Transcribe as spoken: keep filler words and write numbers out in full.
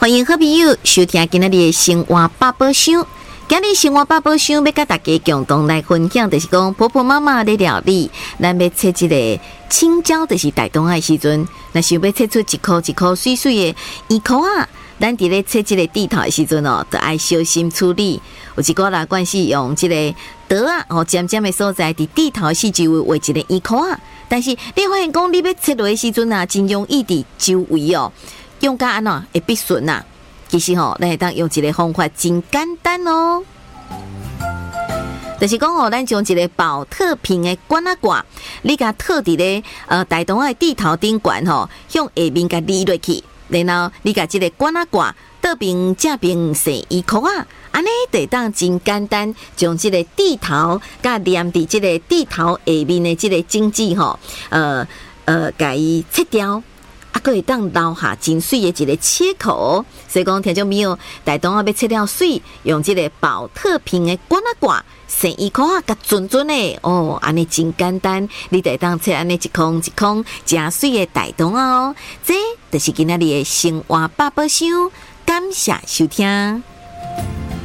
欢迎好朋友收听今仔日的生活百宝箱。今日生活百宝箱要甲大家共同来分享，就是讲婆婆妈妈的料理，咱要切一个青椒，就是大东的时阵，那想要切出一颗一颗水水的圆颗啊，咱伫咧切这个地头的时阵哦，都爱小心处理。有一个人惯是用这个刀啊，哦尖尖的所在伫地头四周围画一个圆颗啊，但是你发现讲你要切落的时阵啊，真容易伫周围哦。用甲安怎会必顺呐？其实吼，咱会当用一个方法真简单哦。就是讲吼，咱将一个保特瓶的管啊挂，你甲套伫咧呃大东的地头顶管吼，向下面甲立落去，然后你甲这个管啊挂倒边正边洗衣裤啊，安尼得当真简单，将这个地头甲连伫这个地头下面的这个经济吼，呃呃，甲伊切掉。啊，可以当留下真水的一个切口，所以讲听众朋友，大东啊要切了水，用这个保特瓶的管啊挂，洗衣裤啊，甲准准的哦，安尼真简单，你得当切安尼一空一空加水的大东啊哦，这就是今仔日的生活百宝箱，感谢收听。